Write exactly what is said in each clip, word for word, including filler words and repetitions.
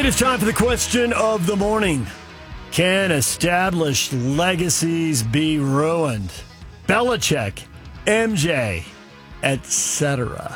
It is time for the question of the morning. Can established legacies be ruined? Belichick, M J, et cetera.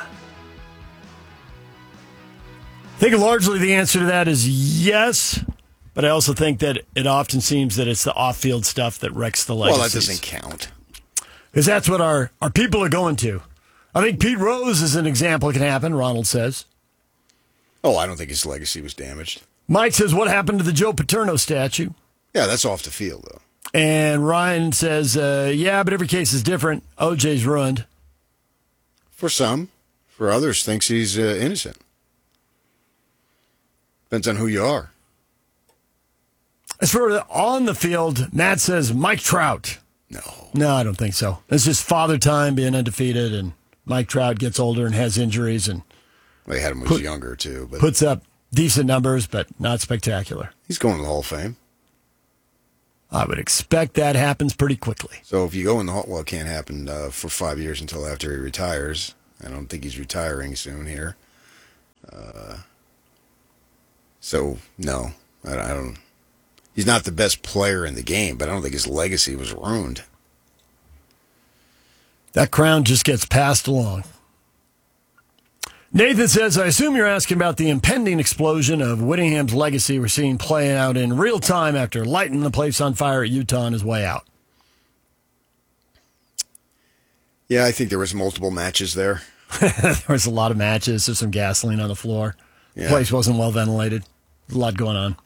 I think largely the answer to that is yes, but I also think that it often seems that it's the off-field stuff that wrecks the legacies. Well, that doesn't count. Because that's what our, our people are going to. I think Pete Rose is an example. It can happen, Ronald says. Oh, I don't think his legacy was damaged. Mike says, what happened to the Joe Paterno statue? Yeah, that's off the field, though. And Ryan says, uh, yeah, but every case is different. O J's ruined. For some. For others, thinks he's uh, innocent. Depends on who you are. As for the on the field, Matt says Mike Trout. No. No, I don't think so. It's just father time being undefeated, and Mike Trout gets older and has injuries and They had him when he was younger, too. But puts up decent numbers, but not spectacular. he's going to the Hall of Fame. I would expect that happens pretty quickly. So if you go in the Hall, well, it can't happen uh, for five years until after he retires. I don't think he's retiring soon here. Uh, so, no. I, I don't. He's not the best player in the game, but I don't think his legacy was ruined. That crown just gets passed along. Nathan says, I assume you're asking about the impending explosion of Whittingham's legacy we're seeing play out in real time after lighting the place on fire at Utah on his way out. Yeah, I think there was multiple matches there. There was a lot of matches. There's some gasoline on the floor. Yeah. The place wasn't well ventilated. A lot going on.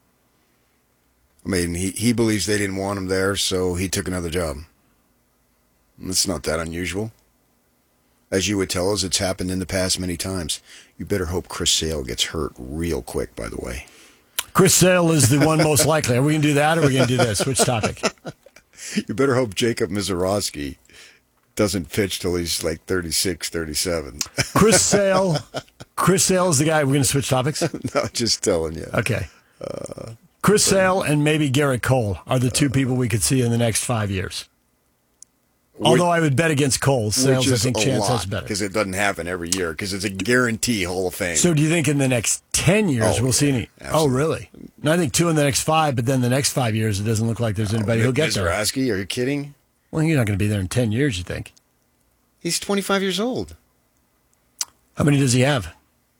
I mean, he, he believes they didn't want him there, so he took another job. It's not that unusual. As you would tell us, it's happened in the past many times. You better hope Chris Sale gets hurt real quick, by the way. Chris Sale is the one most likely. Are we going to do that or are we going to do this? Which topic? You better hope Jacob Mizorowski doesn't pitch till he's like thirty-six, thirty-seven. Chris Sale. Chris Sale is the guy. We're going to switch topics? No, just telling you. Okay. Uh, Chris Sale and maybe Garrett Cole are the two people we could see in the next five years. Although I would bet against Cole. Sales, I think chance has better. Because it doesn't happen every year, because it's a guarantee Hall of Fame. So do you think in the next ten years Oh, we'll yeah, see any? absolutely. Oh, really? And I think two in the next five, but then the next five years it doesn't look like there's anybody oh, who'll get there. Mizorowski, are you kidding? Well, you're not going to be there in ten years, you think? He's twenty-five years old. How many does he have?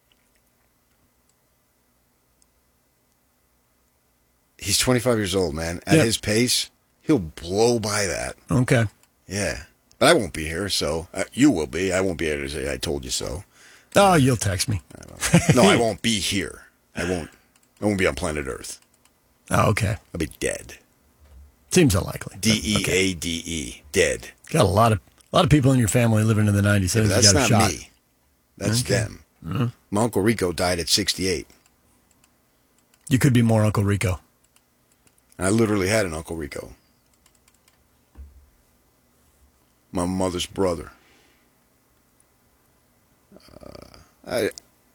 He's twenty-five years old, man. At Yeah. his pace, he'll blow by that. Okay. Yeah. But I won't be here, so uh, you will be. I won't be able to say I told you so. Oh, you'll text me. No, I won't be here. I won't. I won't be on planet Earth. Oh, okay. I'll be dead. Seems unlikely. D E A D E. Dead. Got a lot of a lot of people in your family living in the nineties. Yeah, You that's got a not shot. me. That's Okay. them. Mm-hmm. My Uncle Rico died at sixty-eight. You could be more Uncle Rico. And I literally had an Uncle Rico. My mother's brother. Uh, I,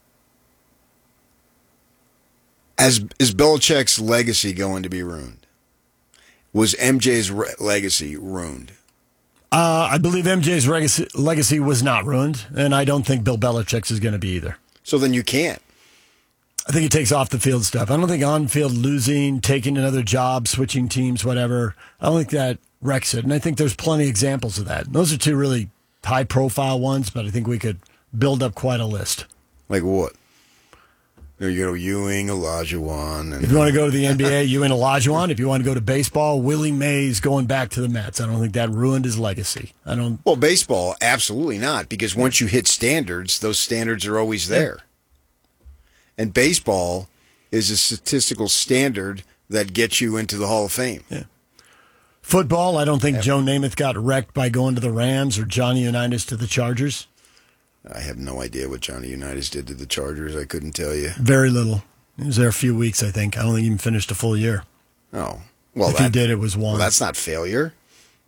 as is Belichick's legacy going to be ruined? Was M J's re- legacy ruined? Uh, I believe M J's legacy, legacy was not ruined, and I don't think Bill Belichick's is going to be either. So then you can't. I think it takes off the field stuff. I don't think on field losing, taking another job, switching teams, whatever. I don't think that wrecks it. And I think there's plenty of examples of that. Those are two really high profile ones, but I think we could build up quite a list. Like what? There you go, Ewing, Olajuwon. And If you want to go to the N B A, you and Olajuwon. If you want to go to baseball, Willie Mays going back to the Mets. I don't think that ruined his legacy. I don't. Well, baseball, absolutely not, because once you hit standards, those standards are always there. And baseball is a statistical standard that gets you into the Hall of Fame. Yeah. Football, I don't think Joe Namath got wrecked by going to the Rams or Johnny Unitas to the Chargers. I have no idea what Johnny Unitas did to the Chargers. I couldn't tell you. Very little. He was there a few weeks, I think. I don't think he even finished a full year. Oh. Well, if that, he did, it was one. Well, that's not failure.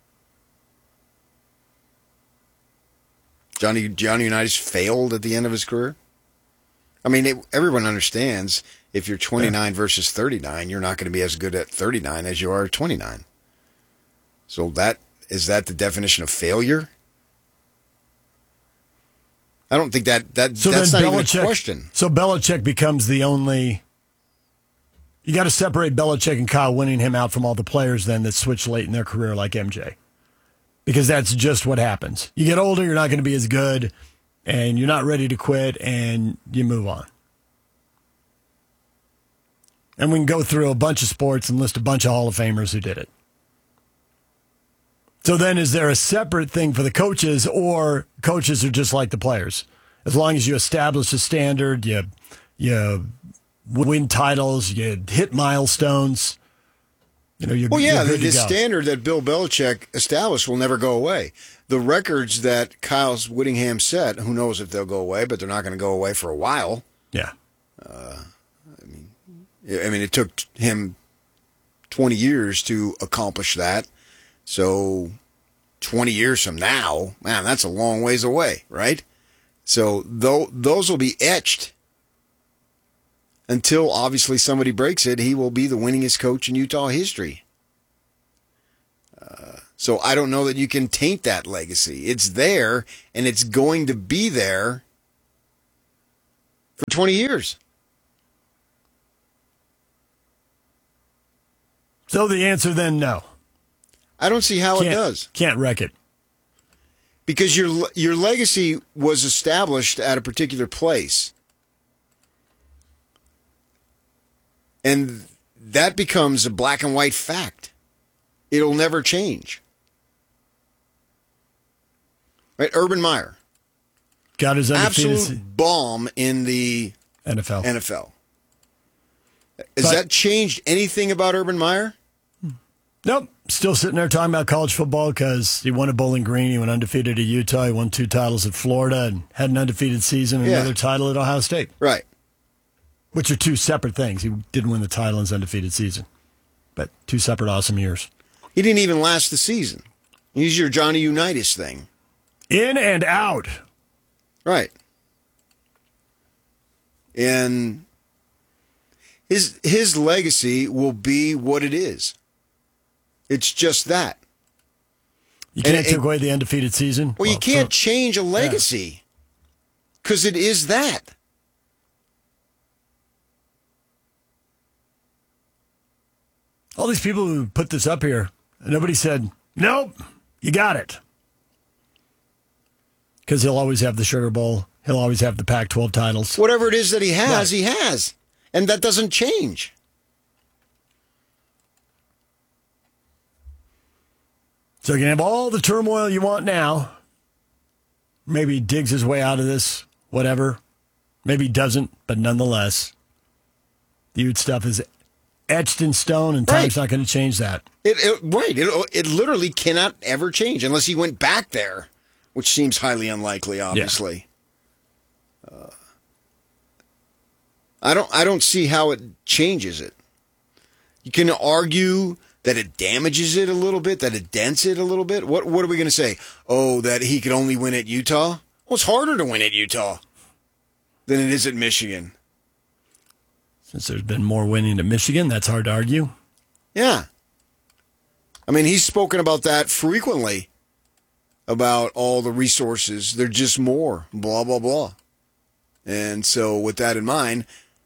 Johnny Johnny Unitas failed at the end of his career? I mean, it, everyone understands if you're twenty-nine yeah. versus thirty-nine, you're not going to be as good at thirty-nine as you are at twenty-nine. So that is that the definition of failure? I don't think that, that so that's not Belichick, even a question. So Belichick becomes the only You got to separate Belichick and Kyle Whittingham out from all the players then that switch late in their career like M J. Because that's just what happens. You get older, you're not going to be as good, and you're not ready to quit, and you move on. And we can go through a bunch of sports and list a bunch of Hall of Famers who did it. So then is there a separate thing for the coaches, or coaches are just like the players? As long as you establish a standard, you, you win titles, you hit milestones, you know, you're, well, yeah, you're the, good the to go. standard that Bill Belichick established will never go away. The records that Kyle Whittingham set, who knows if they'll go away, but they're not going to go away for a while. Yeah. Uh, I mean, I mean, it took him twenty years to accomplish that. So twenty years from now, man, that's a long ways away, right? So though those will be etched until obviously somebody breaks it. He will be the winningest coach in Utah history. Uh, so I don't know that you can taint that legacy. It's there, and it's going to be there for twenty years. So the answer then, no. I don't see how Can't, it does. Can't wreck it. Because your your legacy was established at a particular place. And that becomes a black and white fact. It'll never change. Right? Urban Meyer. Got his undefeated Absolute bomb in the N F L. N F L. Has But- that changed anything about Urban Meyer? Nope. Still sitting there talking about college football because he won at Bowling Green. He went undefeated at Utah. He won two titles at Florida and had an undefeated season and Yeah. another title at Ohio State, Right. which are two separate things. He didn't win the title in his undefeated season, but two separate awesome years. He didn't even last the season. He's your Johnny Unitas thing. In and out. Right. And his his legacy will be what it is. It's just that. You And can't it- take away the undefeated season. Well, you Well, can't for- change a legacy because it is that. all these people who put this up here, nobody said, nope, you got it. Because he'll always have the Sugar Bowl. He'll always have the Pac twelve titles. Whatever it is that he has, Right. he has. And that doesn't change. So you can have all the turmoil you want now. Maybe he digs his way out of this, whatever. Maybe he doesn't, but nonetheless, the Ute stuff is etched in stone, and time's Right. not going to change that. It, it right. It, it literally cannot ever change unless he went back there, which seems highly unlikely, obviously. Uh, I don't I don't see how it changes it. You can argue that it damages it a little bit, that it dents it a little bit. What what are we going to say? Oh, that he could only win at Utah? Well, it's harder to win at Utah than it is at Michigan. Since there's been more winning at Michigan, that's hard to argue. Yeah. I mean, he's spoken about that frequently, about all the resources. They're just more, blah, blah, blah. And so with that in mind,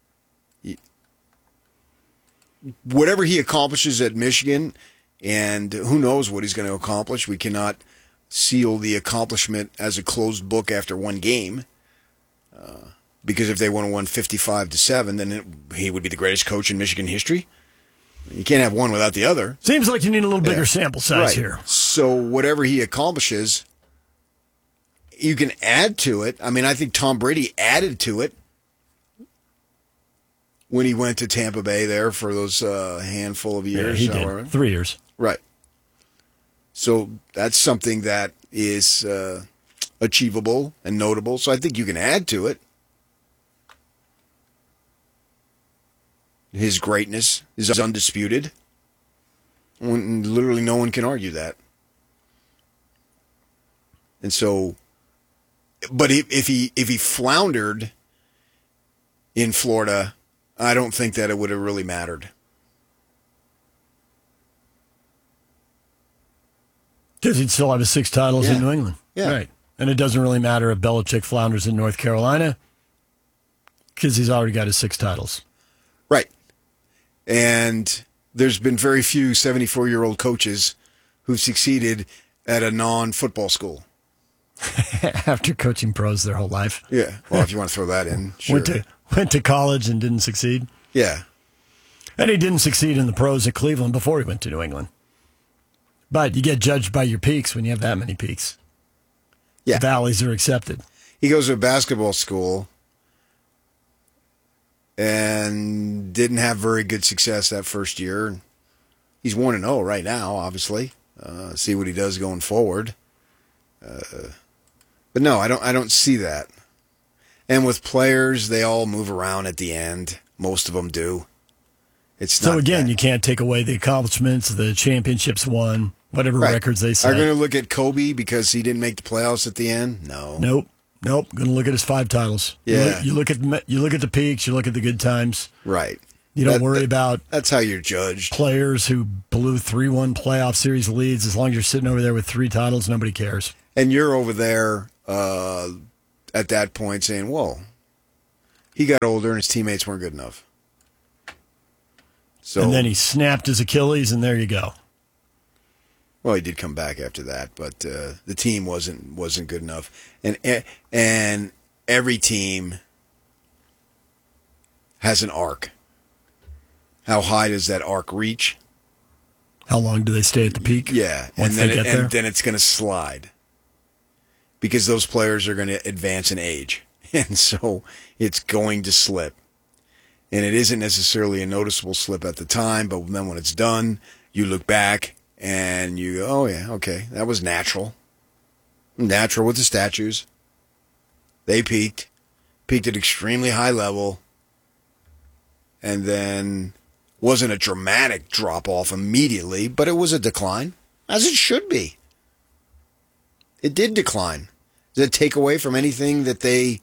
whatever he accomplishes at Michigan, and who knows what he's going to accomplish, we cannot seal the accomplishment as a closed book after one game. Uh, because if they would have won fifty-five to seven, then it, he would be the greatest coach in Michigan history. You can't have one without the other. Seems like you need a little bigger Yeah. sample size Right. here. So whatever he accomplishes, you can add to it. I mean, I think Tom Brady added to it when he went to Tampa Bay there for those uh, handful of Yeah, years. he however. did. Three years. Right. So that's something that is uh, achievable and notable. So I think you can add to it. His greatness is undisputed. When literally no one can argue that. And so, but if, if he if he floundered in Florida, I don't think that it would have really mattered. Because he'd still have his six titles Yeah. in New England. Yeah. Right. And it doesn't really matter if Belichick flounders in North Carolina because he's already got his six titles. Right. And there's been very few seventy-four-year-old coaches who've succeeded at a non-football school. After coaching pros their whole life. Yeah. Well, if you want to throw that in, sure. Went to, went to college and didn't succeed. Yeah. And he didn't succeed in the pros at Cleveland before he went to New England. But you get judged by your peaks when you have that many peaks. Yeah. The valleys are accepted. He goes to a basketball school and didn't have very good success that first year. He's one and oh right now, obviously. Uh, see what he does going forward. Uh, but no, I don't I don't see that. And with players, they all move around at the end. Most of them do. It's so not again, that. you can't take away the accomplishments, the championships won, whatever Right. records they Are set. you going to look at Kobe because he didn't make the playoffs at the end? No. Nope. Nope. Going to look at his five titles. You Yeah. look, you look at you look at the peaks. You look at the good times. Right. You don't That- worry that- about That's how you're judged. players who blew three one playoff series leads. As long as you're sitting over there with three titles, nobody cares. And you're over there uh, at that point saying, whoa, he got older and his teammates weren't good enough. So, And then he snapped his Achilles, and there you go. well, he did come back after that, but uh, the team wasn't wasn't good enough. And and every team has an arc. How high does that arc reach? How long do they stay at the peak? Yeah, Once and then they it, get there? and then it's going to slide because those players are going to advance in age, and so it's going to slip. And it isn't necessarily a noticeable slip at the time, but then when it's done, you look back and you go, "Oh yeah, okay, that was natural, natural with the statues. They peaked, peaked at extremely high level, and then." Wasn't a dramatic drop-off immediately, but it was a decline, as it should be. It did decline. Does it take away from anything that they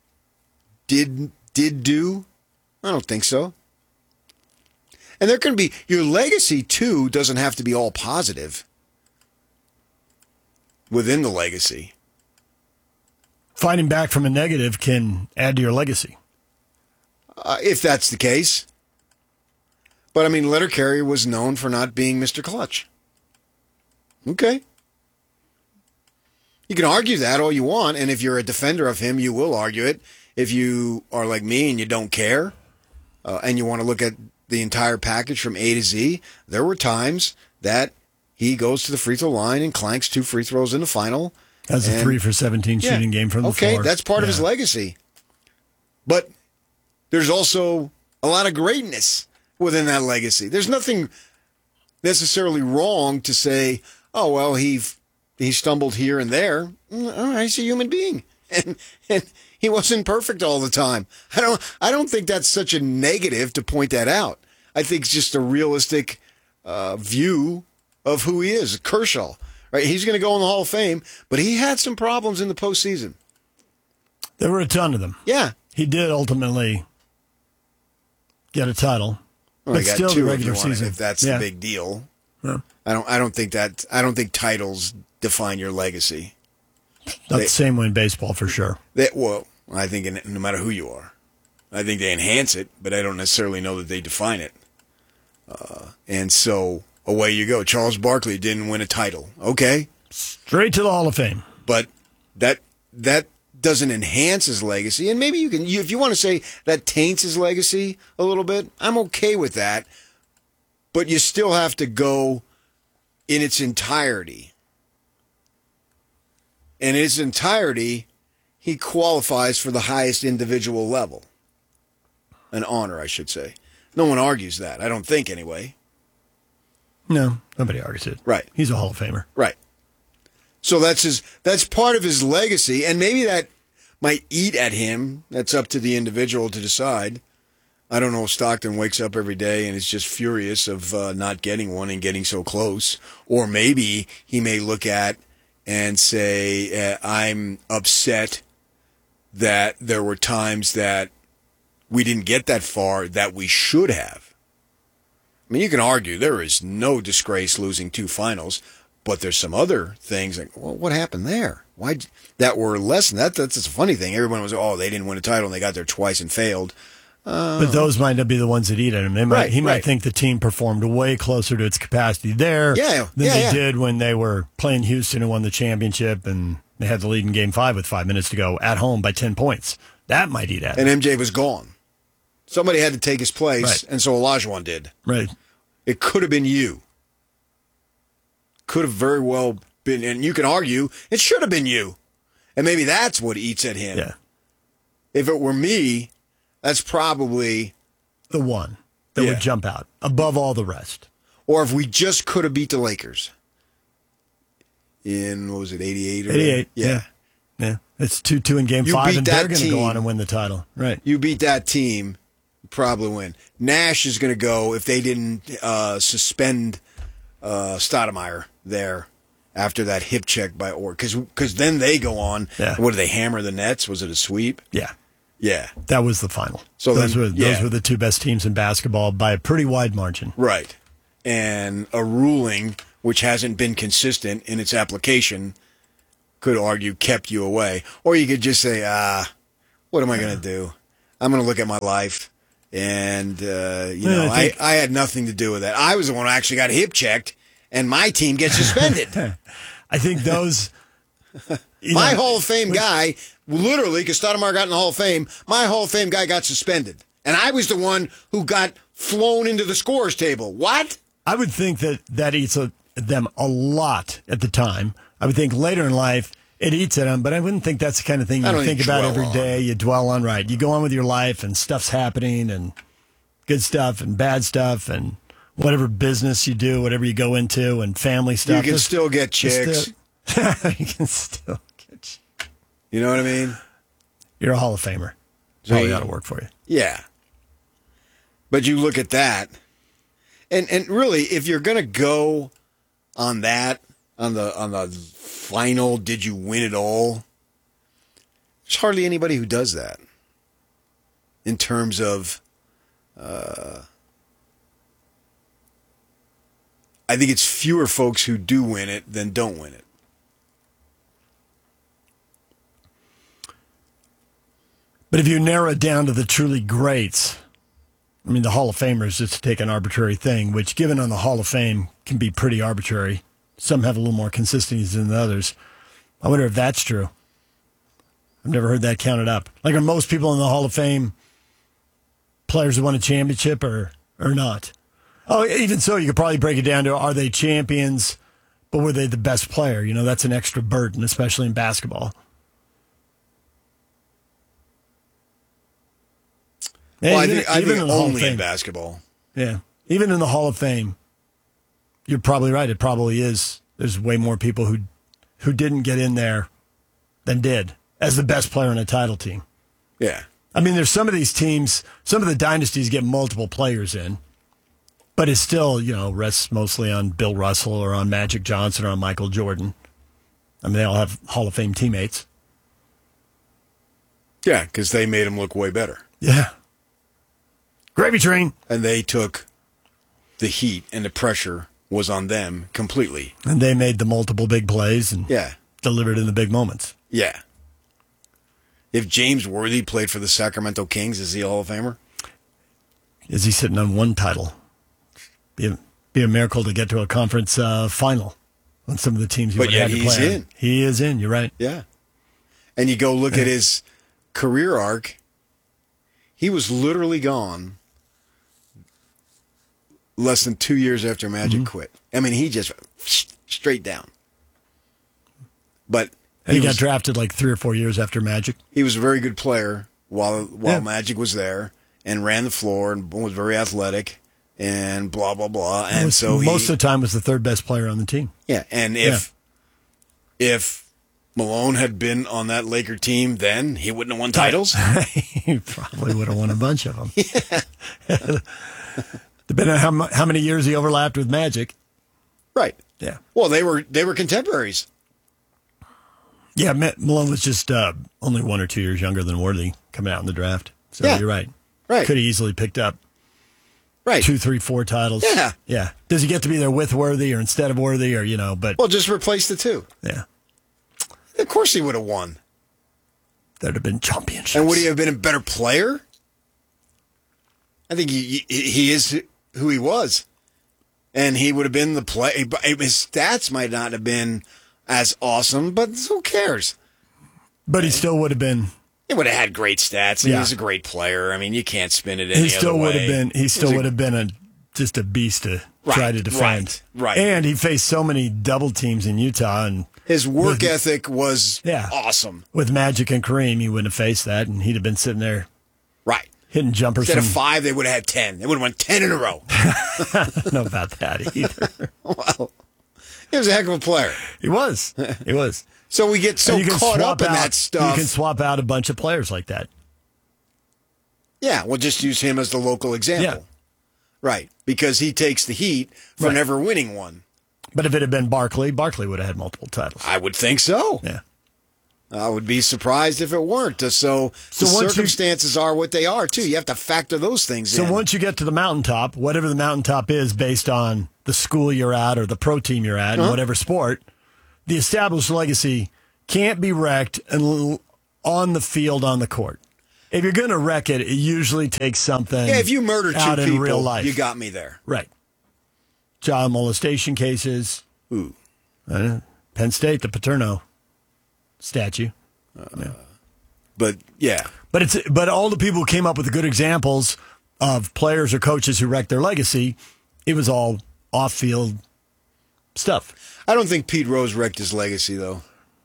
did did do? I don't think so. And there can be, your legacy, too, doesn't have to be all positive within the legacy. Fighting back from a negative can add to your legacy. Uh, if that's the case. But, I mean, Letter Carrier was known for not being Mister Clutch. Okay. You can argue that all you want, and if you're a defender of him, you will argue it. If you are like me and you don't care, uh, and you want to look at the entire package from A to Z, there were times that he goes to the free throw line and clanks two free throws in the final. As a and, three for seventeen yeah, shooting game from the okay, floor. that's part Yeah. of his legacy. But there's also a lot of greatness within that legacy. There's nothing necessarily wrong to say, oh, well, he he stumbled here and there. All right, he's a human being. And, and he wasn't perfect all the time. I don't I don't think that's such a negative to point that out. I think it's just a realistic uh, view of who he is. Kershaw, right? He's going to go in the Hall of Fame, but he had some problems in the postseason. There were a ton of them. Yeah. He did ultimately get a title. Well, but he got still, two the if, you regular want it, season. if that's Yeah. the big deal. Yeah. I don't. I don't think that. I don't think titles define your legacy. Not They- the same way in baseball, for sure. That well, I think in, no matter who you are, I think they enhance it, but I don't necessarily know that they define it. Uh, and so away you go. Charles Barkley didn't win a title, okay, Straight to the Hall of Fame. but that that doesn't enhance his legacy. And maybe you can, you, if you want to say that taints his legacy a little bit, I'm okay with that. But you still have to go in its entirety. And in its entirety, he qualifies for the highest individual level. An honor, I should say. No one argues that. I don't think, anyway. No, nobody argues it. Right. He's a Hall of Famer. Right. So that's his. That's part of his legacy, and maybe that might eat at him. That's up to the individual to decide. I don't know if Stockton wakes up every day and is just furious of uh, not getting one and getting so close. Or maybe he may look at and say, uh, I'm upset that there were times that we didn't get that far that we should have. I mean, you can argue there is no disgrace losing two finals, but there's some other things like, well, what happened there? Why that were less than that? That's, that's a funny thing. Everyone was, oh, they didn't win a title and they got there twice and failed. But those might not be the ones that eat at him. They might, Right, he might right. think the team performed way closer to its capacity there Yeah, than yeah, they yeah. did when they were playing Houston and won the championship and they had the lead in game five with five minutes to go at home by ten points. That might eat at him. And M J was gone. Somebody had to take his place, Right. and so Olajuwon did. Right. It could have been you. Could have very well been, and you can argue it should have been you. And maybe that's what eats at him. Yeah. If it were me, that's probably, The one that Yeah. would jump out above all the rest. or if we just could have beat the Lakers in, what was it, eighty-eight? Or eighty-eight. Yeah. Yeah. Yeah. It's two two in game You five, beat and they're that going to go team. on and win the title. Right. You beat that team, you probably win. Nash is going to go if they didn't uh, suspend uh, Stoudemire there after that hip check by Orr. Because then they go on. Yeah. What, did they hammer the Nets? Was it a sweep? Yeah. Yeah. That was the final. So those then- were those yeah. were the two best teams in basketball by a pretty wide margin. Right. And a ruling which hasn't been consistent in its application could argue kept you away. Or you could just say, ah, what am I going to do? I'm going to look at my life. And, uh, you Yeah, know, I I, think- I had nothing to do with that. I was the one who actually got hip checked, and my team gets suspended. I think those. you My know, Hall of Fame guy, literally, because Stoudemire got in the Hall of Fame, my Hall of Fame guy got suspended. And I was the one who got flown into the scorers table. What? I would think that that eats a, them a lot at the time. I would think later in life it eats at them, but I wouldn't think that's the kind of thing I you don't think even about dwell every on. day. You dwell on, right? You go on with your life, and stuff's happening, and good stuff and bad stuff, and whatever business you do, whatever you go into, and family stuff. You can Just- still get just, chicks. uh, you can still get. You know what I mean? You're a Hall of Famer. So Probably you- ought to work for you. Yeah. But you look at that, and and really, if you're gonna go on that, on the on the final, did you win it all? There's hardly anybody who does that. In terms of, uh, I think it's fewer folks who do win it than don't win it. But if you narrow it down to the truly greats, I mean, the Hall of Famers, just to take an arbitrary thing, which given on the Hall of Fame can be pretty arbitrary. Some have a little more consistency than others. I wonder if that's true. I've never heard that counted up. Like, are most people in the Hall of Fame players who won a championship or, or not? Oh, even so, you could probably break it down to, are they champions, but were they the best player? You know, that's an extra burden, especially in basketball. Well, I even- think, I even think in the Hall of only in Fame. basketball. Yeah. Even in the Hall of Fame, you're probably right. It probably is. There's way more people who who didn't get in there than did as the best player on a title team. Yeah. I mean, there's some of these teams, some of the dynasties get multiple players in, but it still, you know, rests mostly on Bill Russell or on Magic Johnson or on Michael Jordan. I mean, they all have Hall of Fame teammates. Yeah, because they made him look way better. Yeah. Gravy train. And they took the heat, and the pressure was on them completely. And they made the multiple big plays and Yeah. delivered in the big moments. Yeah. If James Worthy played for the Sacramento Kings, is he a Hall of Famer? Is he sitting on one title? Be a, be a miracle to get to a conference uh, final on some of the teams. He But would yet have had to he's play on. in. He is in. You're right. Yeah. And you go look at his career arc, he was literally gone less than two years after Magic Mm-hmm. quit. I mean, he just straight down. But And he, he got was, drafted like three or four years after Magic. he was a very good player while while Yeah. Magic was there, and ran the floor and was very athletic and blah blah blah. And Was- so he, most of the time was the third best player on the team. yeah. And if if Malone had been on that Laker team, then he wouldn't have won titles. He probably would have won a bunch of them. Depending on how, mu- how many years he overlapped with Magic. Right. Yeah. Well, they were they were contemporaries. Yeah, Ma- Malone was just uh, only one or two years younger than Worthy coming out in the draft. So Yeah. you're right. Right. Could have easily picked up Right. two, three, four titles. Yeah. Yeah. Does he get to be there with Worthy or instead of Worthy or, you know, but Well, just replace the two. yeah, Of course he would have won. there'd have been championships. And would he have been a better player? I think he he is who he was, and he would have been the play. His stats might not have been as awesome, but who cares? But he still would have been. He would have had great stats. And Yeah. He's a great player. I mean, you can't spin it any He still other way. would have been. He still He's a- would have been a just a beast to Right, try to defend. right, right. And he faced so many double teams in Utah, and His work ethic was Yeah. awesome. with Magic and Kareem, he wouldn't have faced that, and he'd have been sitting there Right. hitting jumpers. Instead From, of five, they would have had ten. They would have won ten in a row. I don't know about that either. Well, he was a heck of a player. He was. He was. So we get so And you can caught swap up in out, that stuff. You can swap out a bunch of players like that. Yeah, we'll just use him as the local example. Yeah. Right, because he takes the heat for Right. never winning one. But if it had been Barkley, Barkley would have had multiple titles. I would think so. Yeah. I would be surprised if it weren't. So, So the once you- circumstances are what they are, too. You have to factor those things So in. once you get to the mountaintop, whatever the mountaintop is based on the school you're at or the pro team you're at, in Uh-huh. whatever sport, the established legacy can't be wrecked unl- on the field, on the court. If you're going to wreck it, it usually takes something yeah, if you murder out two in people, real life. you got me there. Right. Child molestation cases. Ooh. Uh, Penn State, the Paterno statue. Yeah. But, yeah. But it's but all the people who came up with the good examples of players or coaches who wrecked their legacy, it was all off-field stuff. I don't think Pete Rose wrecked his legacy, though.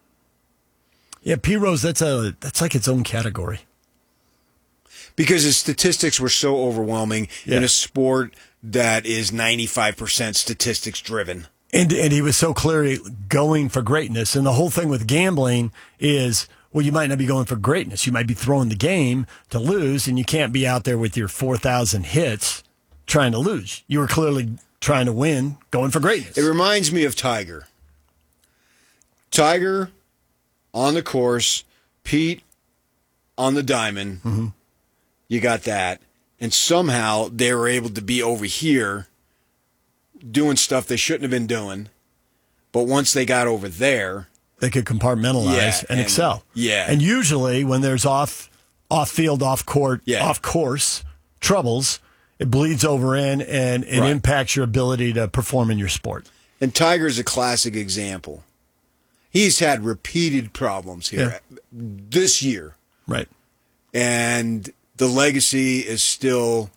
Yeah, P. Rose, that's a that's like its own category. Because his statistics were so overwhelming Yeah. in a sport that is ninety-five percent statistics driven. And and he was so clearly going for greatness. And the whole thing with gambling is, well, you might not be going for greatness. You might be throwing the game to lose, and you can't be out there with your four thousand hits trying to lose. You were clearly trying to win, going for greatness. It reminds me of Tiger. Tiger on the course, Pete on the diamond. Mm-hmm. You got that. And somehow they were able to be over here doing stuff they shouldn't have been doing. But once they got over there, They could compartmentalize Yeah, and, and- excel. yeah. And usually when there's off off field, off court, Yeah. off course troubles, it bleeds over in and it Right. impacts your ability to perform in your sport. and Tiger's a classic example. He's had repeated problems here this year. Right. And the legacy is still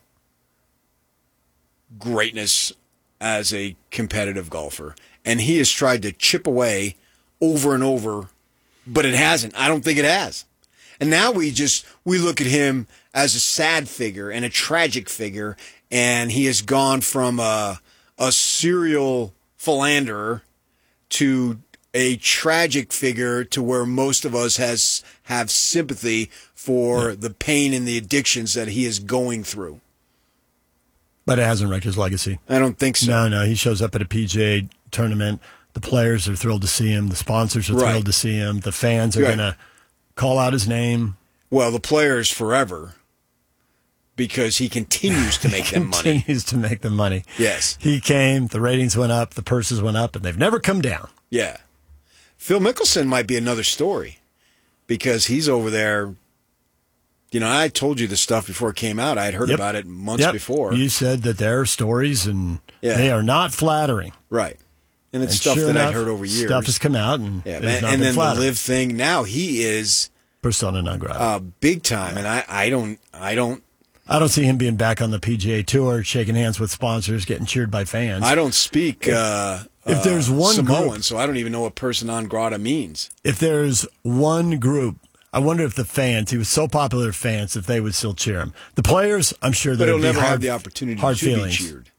greatness as a competitive golfer. And he has tried to chip away over and over, but it hasn't. I don't think it has. And now we just we look at him as a sad figure and a tragic figure, and he has gone from a a serial philanderer to a tragic figure to where most of us has have sympathy for the pain and the addictions that he is going through. But it hasn't wrecked his legacy. I don't think so. No, no. He shows up at a P G A tournament. The players are thrilled to see him. The sponsors are Right. thrilled to see him. The fans are Right. going to call out his name. Well, the players forever because he continues to make them money. Continues to make them money. Yes. He came, the ratings went up, the purses went up, and they've never come down. Yeah. Phil Mickelson might be another story because he's over there. You know, I told you the stuff before it came out. I had heard Yep. about it months Yep. before. You said that there are stories, and Yeah. they are not flattering. Right. And it's And stuff sure that enough, I'd heard over years. Stuff has come out, and yeah, it has man, not and been then flattering. the live thing. Now he is Persona non grata. uh, big time, and I, I don't, I don't, I don't see him being back on the P G A Tour, shaking hands with sponsors, getting cheered by fans. I don't speak. Uh, If there's uh, one Samoan, group- so I don't even know what person non grata means. if there's one group, I wonder if the fans, he was so popular with fans, if they would still cheer him. The players, I'm sure But there'd he'll be never hard, have the opportunity hard to feelings. be cheered.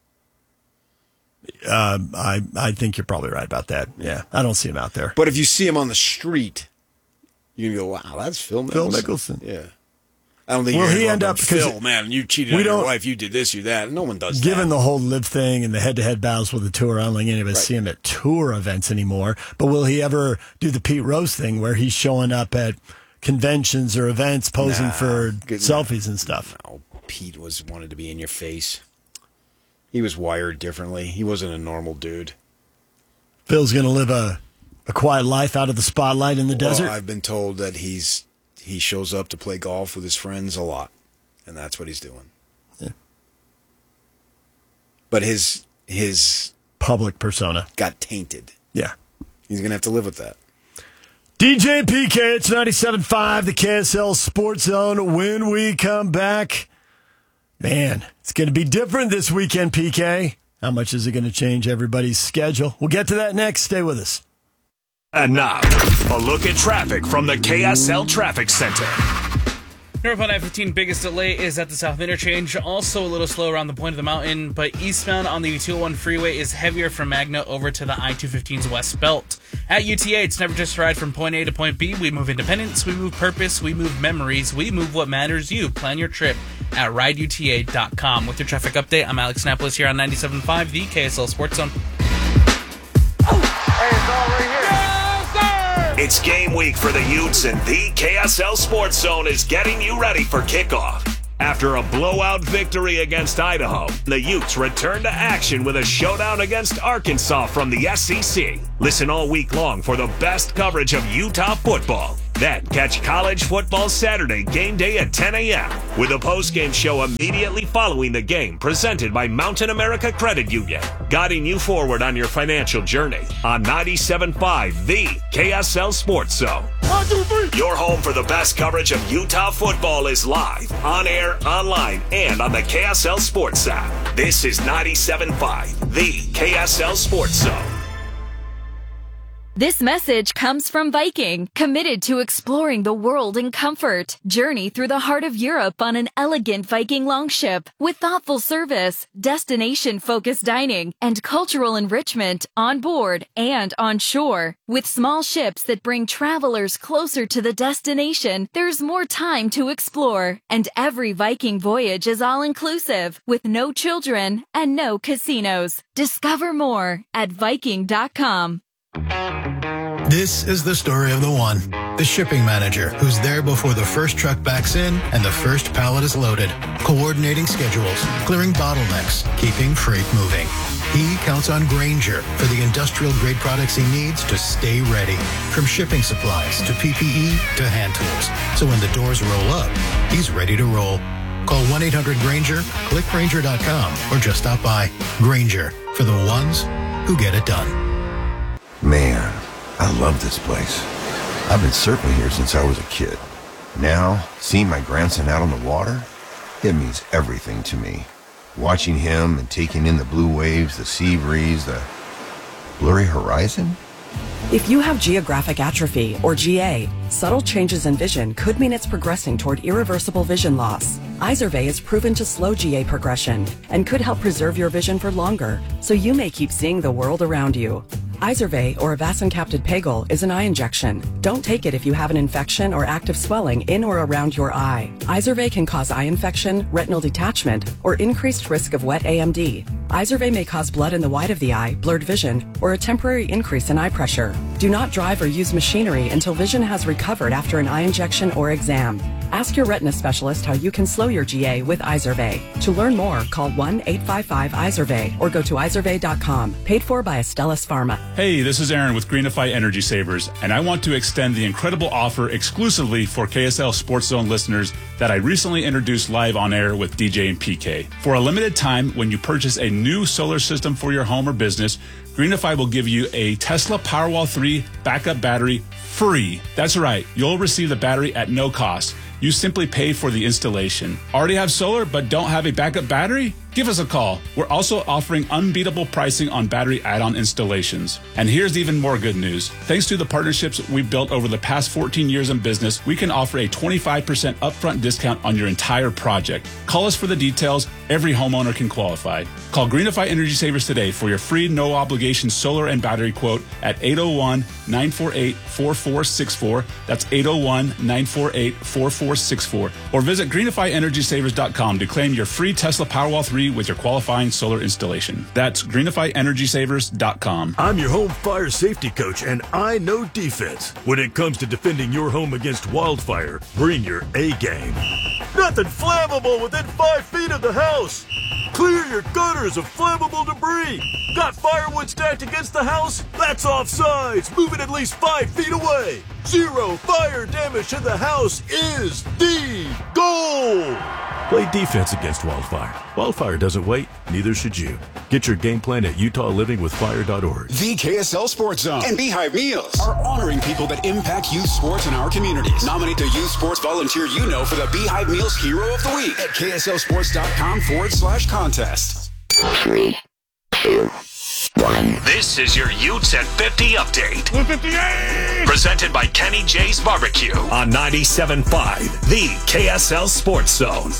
Um, I, I think you're probably right about that. Yeah, I don't see him out there. But if you see him on the street, you can go, "Wow, that's Phil Mickelson." Phil Mickelson. Yeah. I don't think Will you're he gonna end go up- up because Phil, man, you cheated we on your don't- wife, you did this, you that. No one does Given that. the whole live thing and the head-to-head battles with the tour, I don't think any of us Right. see him at tour events anymore. But will he ever do the Pete Rose thing where he's showing up at conventions or events posing Nah, for good- selfies and stuff? No, Pete was wanted to be in your face. He was wired differently. He wasn't a normal dude. Phil's going to live a, a quiet life out of the spotlight in the desert. Well, I've been told that he's he shows up to play golf with his friends a lot, and that's what he's doing. Yeah. but his his public persona got tainted. Yeah. He's going to have to live with that. D J P K, it's ninety-seven point five, the K S L Sports Zone. When we come back, man, it's going to be different this weekend, P K. How much is it going to change everybody's schedule? We'll get to that next. Stay with us. And now, a look at traffic from the K S L Traffic Center. Northbound I fifteen, biggest delay is at the South Interchange. Also a little slow around the point of the mountain, but eastbound on the two oh one freeway is heavier from Magna over to the I two fifteen's west belt. At U T A, it's never just a ride from point A to point B. We move independence, we move purpose, we move memories, we move what matters you. Plan your trip at ride U T A dot com. With your traffic update, I'm Alex Napolis here on ninety-seven point five, the K S L Sports Zone. Hey, it's all right here. It's game week for the Utes, and the K S L Sports Zone is getting you ready for kickoff. After a blowout victory against Idaho, the Utes return to action with a showdown against Arkansas from the S E C. Listen all week long for the best coverage of Utah football. Then catch College Football Saturday game day at ten a.m. with a post-game show immediately following the game presented by Mountain America Credit Union, guiding you forward on your financial journey on ninety-seven point five, the K S L Sports Zone. One, two, three. Your home for the best coverage of Utah football is live, on air, online, and on the K S L Sports app. This is ninety-seven point five, the K S L Sports Zone. This message comes from Viking, committed to exploring the world in comfort. Journey through the heart of Europe on an elegant Viking longship with thoughtful service, destination-focused dining, and cultural enrichment on board and on shore. With small ships that bring travelers closer to the destination, there's more time to explore. And every Viking voyage is all-inclusive, with no children and no casinos. Discover more at Viking dot com. This is the story of the one, the shipping manager, who's there before the first truck backs in and the first pallet is loaded, coordinating schedules, clearing bottlenecks, keeping freight moving. He counts on Grainger for the industrial-grade products he needs to stay ready, from shipping supplies to P P E to hand tools. So when the doors roll up, he's ready to roll. Call one eight hundred Grainger, click Grainger dot com, or just stop by. Grainger, for the ones who get it done. Man, I love this place. I've been surfing here since I was a kid. Now, seeing my grandson out on the water, it means everything to me. Watching him and taking in the blue waves, the sea breeze, the blurry horizon. If you have geographic atrophy, or G A, subtle changes in vision could mean it's progressing toward irreversible vision loss. Izervay is proven to slow G A progression and could help preserve your vision for longer, so you may keep seeing the world around you. Izervay, or avacincaptad pegol, is an eye injection. Don't take it if you have an infection or active swelling in or around your eye. Izervay can cause eye infection, retinal detachment, or increased risk of wet A M D. Izervay may cause blood in the white of the eye, blurred vision, or a temporary increase in eye pressure. Do not drive or use machinery until vision has recovered after an eye injection or exam. Ask your retina specialist how you can slow your G A with Izervay. To learn more, call one eight five five Izervay or go to Izervay dot com. Paid for by Astellas Pharma. Hey, this is Aaron with Greenify Energy Savers, and I want to extend the incredible offer exclusively for K S L Sports Zone listeners that I recently introduced live on air with D J and P K. For a limited time, when you purchase a new solar system for your home or business, Greenify will give you a Tesla Powerwall three backup battery free. That's right, you'll receive the battery at no cost. You simply pay for the installation. Already have solar but don't have a backup battery? Give us a call. We're also offering unbeatable pricing on battery add-on installations. And here's even more good news. Thanks to the partnerships we've built over the past fourteen years in business, we can offer a twenty-five percent upfront discount on your entire project. Call us for the details. Every homeowner can qualify. Call Greenify Energy Savers today for your free no-obligation solar and battery quote at eight oh one, nine four eight, four four six four. That's eight oh one, nine four eight, four four six four. Or visit greenify energy savers dot com to claim your free Tesla Powerwall three with your qualifying solar installation. That's greenify energy savers dot com. I'm your home fire safety coach, and I know defense. When it comes to defending your home against wildfire, bring your A game. Nothing flammable within five feet of the house. Clear your gutters of flammable debris. Got firewood stacked against the house? That's offsides. Move it at least five feet away. Zero fire damage to the house is the goal. Play defense against Wildfire. Wildfire doesn't wait, neither should you. Get your game plan at utah living with fire dot org. The K S L Sports Zone and Beehive Meals are honoring people that impact youth sports in our communities. Nominate the youth sports volunteer you know for the Beehive Meals Hero of the Week at kslsports.com forward slash contest. Three, two, one. This is your Utes at fifty update. one fifty-eight! Presented by Kenny J's Barbecue on ninety-seven point five, the K S L Sports Zone.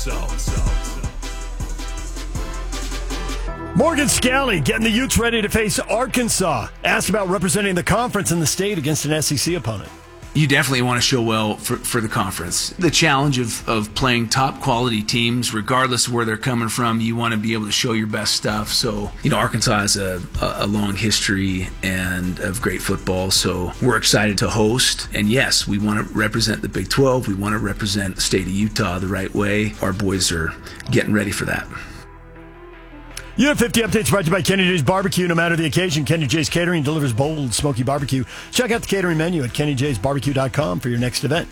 Morgan Scally getting the Utes ready to face Arkansas. Asked about representing the conference in the state against an S E C opponent. You definitely want to show well for, for the conference. The challenge of, of playing top quality teams, regardless of where they're coming from, you want to be able to show your best stuff. So, you know, Arkansas has a, a long history and of great football, so we're excited to host. And yes, we want to represent the Big twelve. We want to represent the state of Utah the right way. Our boys are getting ready for that. U F fifty updates brought to you by Kenny J's Barbecue. No matter the occasion, Kenny J's Catering delivers bold, smoky barbecue. Check out the catering menu at kenny jays barbecue dot com for your next event.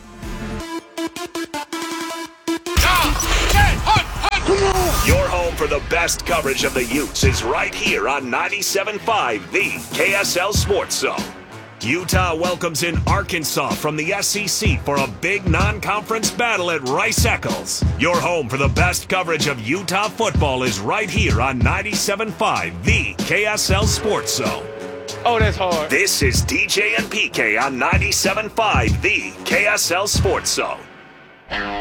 Your home for the best coverage of the Utes is right here on ninety-seven point five, the K S L Sports Zone. Utah welcomes in Arkansas from the S E C for a big non-conference battle at Rice-Eccles. Your home for the best coverage of Utah football is right here on ninety-seven point five, the K S L Sports Zone. Oh, that's hard. This is D J and P K on ninety-seven point five, the K S L Sports Zone.